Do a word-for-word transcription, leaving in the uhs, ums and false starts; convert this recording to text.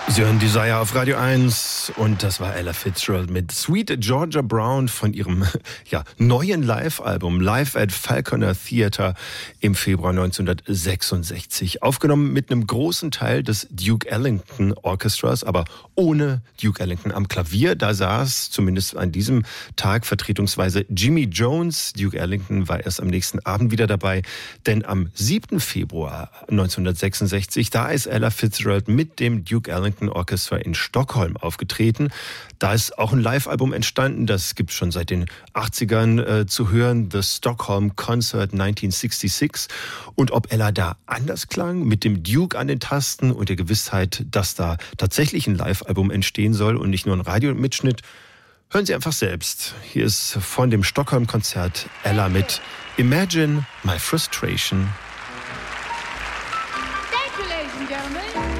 Sie hören Desire auf Radio eins und das war Ella Fitzgerald mit Sweet Georgia Brown von ihrem ja, neuen Live-Album Live at Falconer Theatre im Februar neunzehnhundertsechsundsechzig. Aufgenommen mit einem großen Teil des Duke Ellington Orchestras, aber ohne Duke Ellington am Klavier. Da saß zumindest an diesem Tag vertretungsweise Jimmy Jones. Duke Ellington war erst am nächsten Abend wieder dabei, denn am siebten Februar neunzehnhundertsechsundsechzig, da ist Ella Fitzgerald mit dem Duke Ellington Orchestra in Stockholm aufgetreten. Da ist auch ein Live-Album entstanden, das gibt es schon seit den achtzigern äh, zu hören, The Stockholm Concert neunzehnhundertsechsundsechzig. Und ob Ella da anders klang, mit dem Duke an den Tasten und der Gewissheit, dass da tatsächlich ein Live-Album entstehen soll und nicht nur ein Radiomitschnitt, hören Sie einfach selbst. Hier ist von dem Stockholm-Konzert Ella mit Imagine My Frustration. Thank you, ladies and gentlemen.